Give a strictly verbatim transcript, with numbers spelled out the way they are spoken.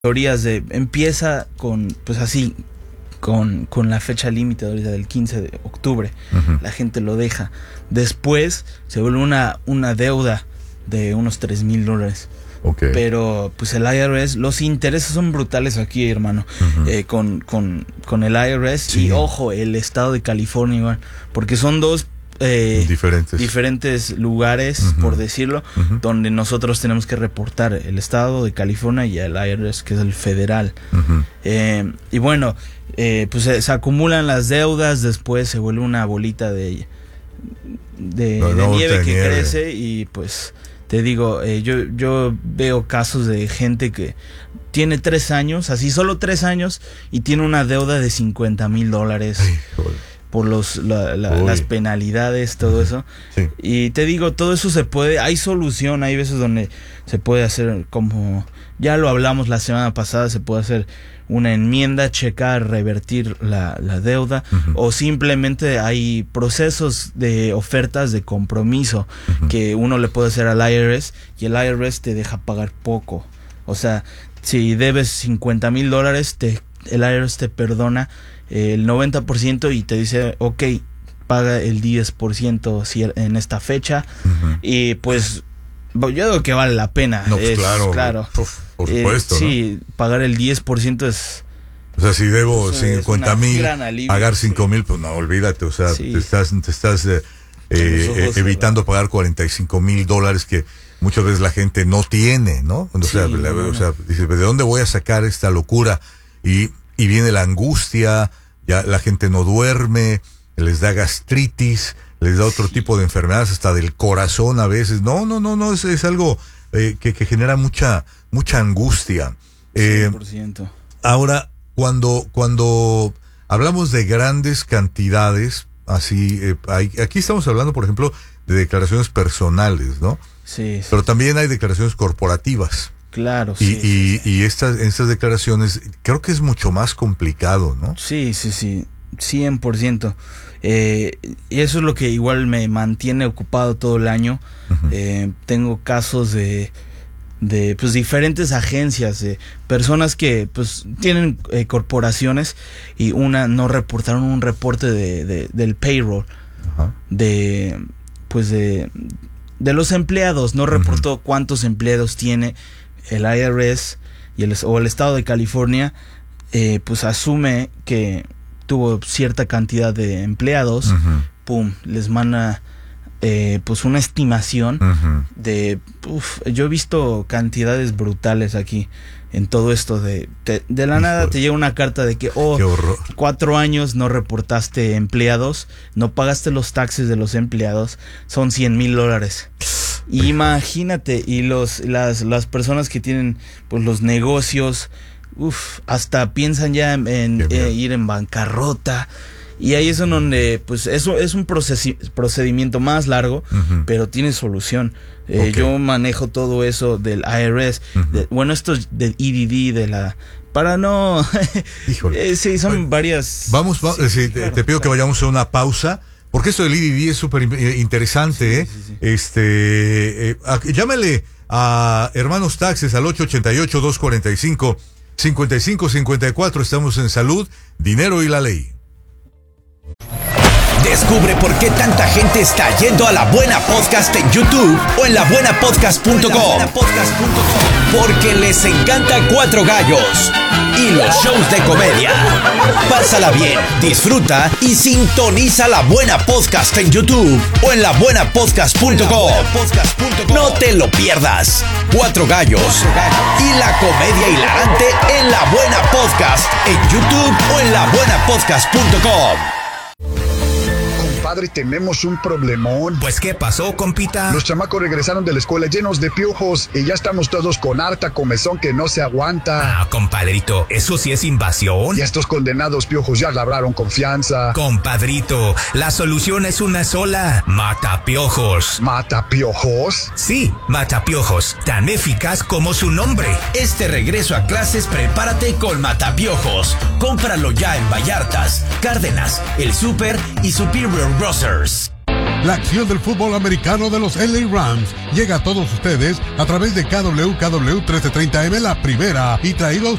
teorías de empieza con, pues así, con, con la fecha límite ahorita del quince de octubre. Uh-huh. La gente lo deja. Después se vuelve una, una deuda de unos tres mil dólares. Okay. Pero pues el I R S, los intereses son brutales aquí, hermano. Uh-huh. eh, con, con, con el I R S. Sí. Y ojo, el estado de California igual, porque son dos Eh, diferentes. diferentes lugares, uh-huh. por decirlo, uh-huh. donde nosotros tenemos que reportar el estado de California y el I R S, que es el federal. Uh-huh. eh, y bueno, eh, pues se, se acumulan las deudas, después se vuelve una bolita de de, no, de nieve de que nieve. crece y pues te digo, eh, yo, yo veo casos de gente que tiene tres años, así solo tres años, y tiene una deuda de cincuenta mil dólares. Ay, por los la, la, las penalidades, todo uh-huh. eso. Sí. Y te digo, todo eso se puede, hay solución, hay veces donde se puede hacer, como ya lo hablamos la semana pasada, se puede hacer una enmienda, checar, revertir la, la deuda, uh-huh. o simplemente hay procesos de ofertas de compromiso uh-huh. que uno le puede hacer al I R S y el I R S te deja pagar poco. O sea, si debes cincuenta mil dólares, te, el I R S te perdona el noventa por ciento y te dice, ok, paga el diez por ciento en esta fecha. Uh-huh. Y pues yo digo que vale la pena. No, pues es, claro, claro. Uf, por supuesto. Eh, sí, ¿no? Pagar el diez por ciento es... O sea, si debo cincuenta mil, pagar cinco mil, sí. pues no, olvídate. O sea, sí. te estás, te estás eh, eh, evitando pagar cuarenta y cinco mil dólares que muchas veces la gente no tiene, ¿no? O sea, sí, la, no, o sea, dice, ¿de dónde voy a sacar esta locura? Y, y viene la angustia. Ya la gente no duerme, les da gastritis, les da otro tipo de enfermedades, hasta del corazón a veces. No, no, no, no, es, es algo eh, que, que genera mucha, mucha angustia. Eh, cien por ciento. Ahora, cuando, cuando hablamos de grandes cantidades, así, eh, hay, aquí estamos hablando, por ejemplo, de declaraciones personales, ¿no? Sí, sí. Pero también hay declaraciones corporativas. Claro, y, sí. Y, sí, sí. y estas, estas declaraciones creo que es mucho más complicado, ¿no? Sí, sí, sí, cien por ciento. Eh, y eso es lo que igual me mantiene ocupado todo el año. Uh-huh. Eh, tengo casos de, de pues diferentes agencias, de personas que pues tienen eh, corporaciones y una no reportaron un reporte de, de del payroll, uh-huh. de pues de, de los empleados, no reportó uh-huh. cuántos empleados tiene. El I R S y el, o el estado de California eh, pues asume que tuvo cierta cantidad de empleados, uh-huh. pum, les manda eh, pues una estimación uh-huh. de, uf, yo he visto cantidades brutales aquí en todo esto de, de, de la nada te llega una carta de que, oh, cuatro años no reportaste empleados, no pagaste los taxes de los empleados, son cien mil dólares. Imagínate, y los las las personas que tienen pues los negocios, uf, hasta piensan ya en, en eh, ir en bancarrota. Y ahí es en donde, pues, eso es un procesi- procedimiento más largo, uh-huh. pero tiene solución. Eh, okay. Yo manejo todo eso del I R S. Uh-huh. De, bueno, esto es del E D D, de la... Para no... Híjole. eh, sí, son Oye, varias... Vamos, va, sí, sí, claro, te, te pido claro. que vayamos a una pausa, porque esto del E D D es súper interesante, sí, ¿eh? Sí, sí. Este, eh, a, llámale a Hermanos Taxes al ocho ocho ocho, dos cuatro cinco, cinco cinco cinco cuatro. Estamos en Salud, Dinero y la Ley. Descubre por qué tanta gente está yendo a La Buena Podcast en YouTube o en la buena podcast punto com. Porque les encanta Cuatro Gallos y los shows de comedia. Pásala bien, disfruta y sintoniza La Buena Podcast en YouTube o en la buena podcast punto com. No te lo pierdas. Cuatro Gallos y la comedia hilarante en La Buena Podcast en YouTube o en la buena podcast punto com. Padre, tenemos un problemón. Pues, ¿qué pasó, compita? Los chamacos regresaron de la escuela llenos de piojos y ya estamos todos con harta comezón que no se aguanta. Ah, compadrito, ¿eso sí es invasión? Y estos condenados piojos ya labraron confianza. Compadrito, la solución es una sola. Matapiojos. ¿Matapiojos? Sí, Matapiojos, tan eficaz como su nombre. Este regreso a clases, prepárate con Matapiojos. Cómpralo ya en Vallartas, Cárdenas, El Súper y Superior Grocers. La acción del fútbol americano de los L A Rams llega a todos ustedes a través de K W K W trece treinta M La Primera y traído a